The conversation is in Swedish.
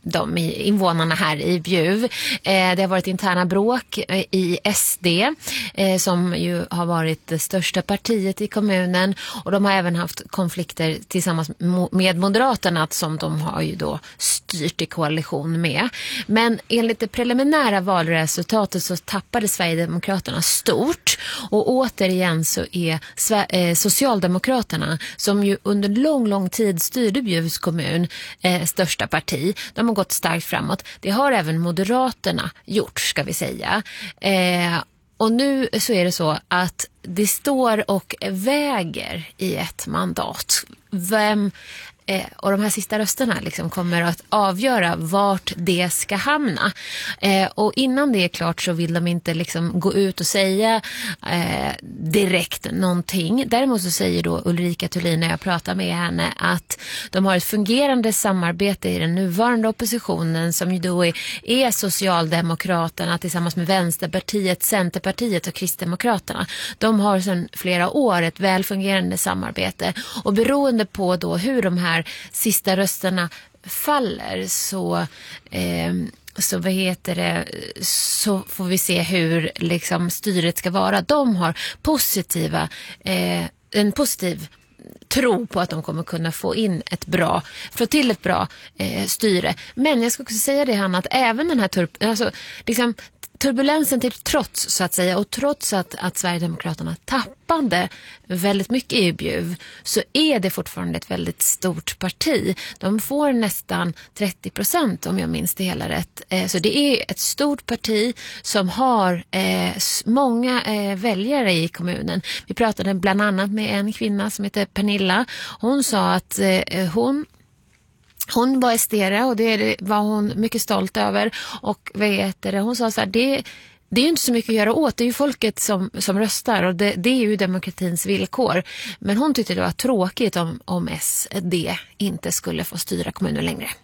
de invånarna här i Bjuv. Det har varit interna bråk i SD som ju har varit det största partiet i kommunen, och de har även haft konflikter tillsammans med Moderaterna som de har ju då styrt i koalition med. Men enligt det preliminära valresultatet så tappade Sverigedemokraterna stort, och återigen så är Socialdemokraterna, som ju under lång tid styrde Bjuvs kommun, största parti. De har gått starkt framåt. Det har även Moderaterna gjort, ska vi säga. Och nu så är det så att det står och väger i ett mandat. Och de här sista rösterna liksom kommer att avgöra vart det ska hamna. Och innan det är klart så vill de inte liksom gå ut och säga direkt någonting. Däremot så säger då Ulrika Thulin, när jag pratar med henne, att de har ett fungerande samarbete i den nuvarande oppositionen, som ju då är Socialdemokraterna tillsammans med Vänsterpartiet, Centerpartiet och Kristdemokraterna. De har sedan flera år ett välfungerande samarbete, och beroende på då hur de här sista rösterna faller så får vi se hur liksom styret ska vara. De har en positiv tro på att de kommer kunna få ett bra styre. Men jag ska också säga det, Hanna, att även den här turbulensen till trots, så att säga, och trots att Sverigedemokraterna tappade väldigt mycket i Bjuv, så är det fortfarande ett väldigt stort parti. De får nästan 30%, om jag minns det hela rätt. Så det är ett stort parti som har många väljare i kommunen. Vi pratade bland annat med en kvinna som heter Pernilla. Hon sa att hon var estera, och det var hon mycket stolt över. Och hon sa så här, det är ju inte så mycket att göra åt, det är ju folket som röstar, och det är ju demokratins villkor. Men hon tyckte det var tråkigt om SD inte skulle få styra kommunen längre.